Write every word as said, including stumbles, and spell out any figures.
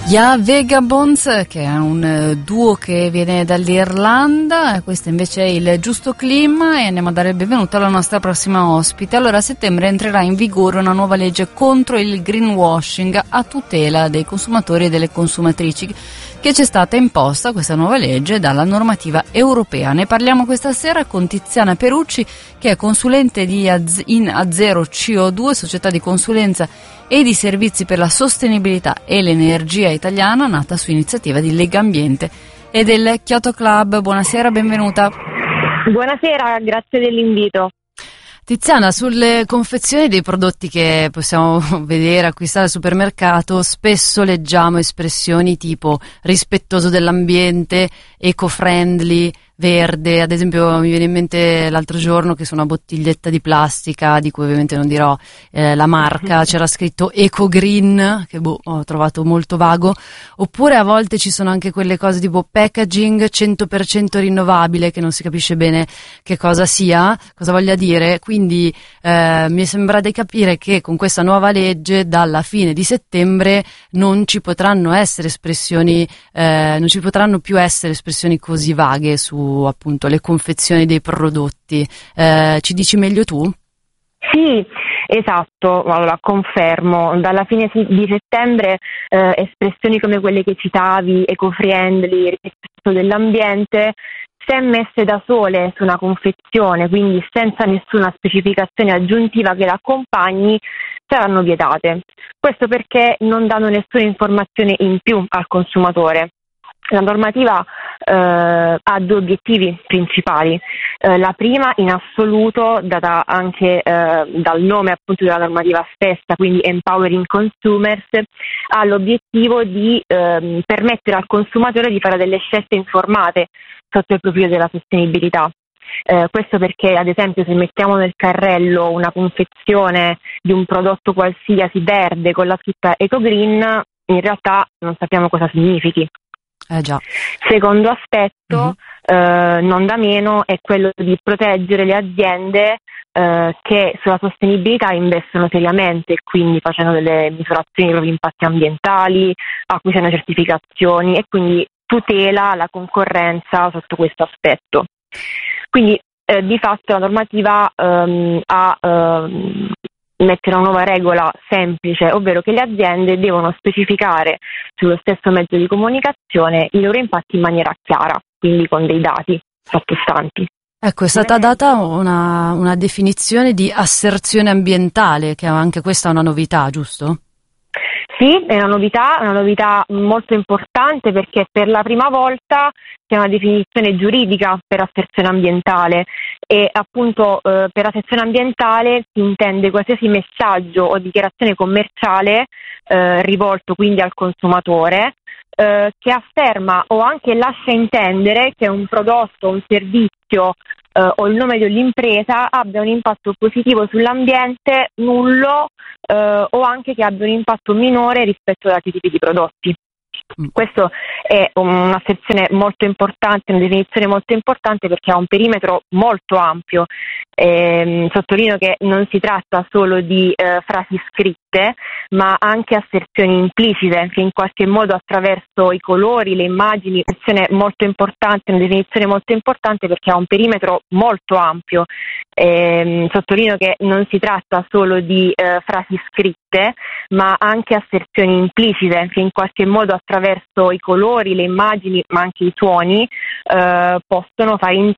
Ja Vagabonds, che è un duo che viene dall'Irlanda, questo invece è il giusto clima, e andiamo a dare il benvenuto alla nostra prossima ospite. Allora, a settembre entrerà in vigore una nuova legge contro il greenwashing a tutela dei consumatori e delle consumatrici, che ci è stata imposta questa nuova legge dalla normativa europea. Ne parliamo questa sera con Tiziana Perucci, che è consulente di Az- in Azero C O due, società di consulenza e di servizi per la sostenibilità e l'energia italiana, nata su iniziativa di Legambiente e del Kyoto Club. Buonasera, benvenuta. Buonasera, grazie dell'invito. Tiziana, sulle confezioni dei prodotti che possiamo vedere, acquistare al supermercato, spesso leggiamo espressioni tipo rispettoso dell'ambiente, eco-friendly, verde. Ad esempio mi viene in mente l'altro giorno che su una bottiglietta di plastica, di cui ovviamente non dirò eh, la marca, c'era scritto Eco Green, che boh, ho trovato molto vago. Oppure a volte ci sono anche quelle cose tipo packaging cento per cento rinnovabile, che non si capisce bene che cosa sia, cosa voglia dire. Quindi eh, mi sembra di capire che con questa nuova legge dalla fine di settembre non ci potranno essere espressioni, eh, non ci potranno più essere espressioni così vaghe su appunto le confezioni dei prodotti. Eh, ci dici meglio tu? Sì, esatto, allora confermo, dalla fine di settembre eh, espressioni come quelle che citavi, eco-friendly, rispetto dell'ambiente, se messe da sole su una confezione, quindi senza nessuna specificazione aggiuntiva che l'accompagni, saranno vietate. Questo perché non danno nessuna informazione in più al consumatore. La normativa eh, ha due obiettivi principali. Eh, la prima, in assoluto, data anche eh, dal nome appunto della normativa stessa, quindi Empowering Consumers, ha l'obiettivo di eh, permettere al consumatore di fare delle scelte informate sotto il profilo della sostenibilità. Eh, questo perché, ad esempio, se mettiamo nel carrello una confezione di un prodotto qualsiasi verde con la scritta Eco Green, in realtà non sappiamo cosa significhi. Eh già. Secondo aspetto, uh-huh. eh, non da meno, è quello di proteggere le aziende eh, che sulla sostenibilità investono seriamente, quindi facendo delle misurazioni dei propri impatti ambientali, acquisendo certificazioni, e quindi tutela la concorrenza sotto questo aspetto. Quindi eh, di fatto la normativa ehm, ha ehm, mette una nuova regola semplice, ovvero che le aziende devono specificare sullo stesso mezzo di comunicazione i loro impatti in maniera chiara, quindi con dei dati sottostanti. Ecco, è stata data una, una definizione di asserzione ambientale, che anche questa è una novità, giusto? Sì, è una novità, una novità molto importante, perché per la prima volta c'è una definizione giuridica per asserzione ambientale, e appunto eh, per asserzione ambientale si intende qualsiasi messaggio o dichiarazione commerciale eh, rivolto quindi al consumatore eh, che afferma o anche lascia intendere che un prodotto, un servizio Uh, o il nome dell'impresa abbia un impatto positivo sull'ambiente, nullo, uh, o anche che abbia un impatto minore rispetto ad altri tipi di prodotti. Mm. Questo è un'asserzione molto importante, una definizione molto importante, perché ha un perimetro molto ampio. Eh, sottolineo che non si tratta solo di eh, frasi scritte, ma anche asserzioni implicite, che in qualche modo attraverso i colori, le immagini, un'asserzione molto importante, una definizione molto importante, perché ha un perimetro molto ampio. Eh, sottolineo che non si tratta solo di eh, frasi scritte, ma anche asserzioni implicite, che in qualche modo attraverso i colori, le immagini, ma anche i suoni, eh, possono far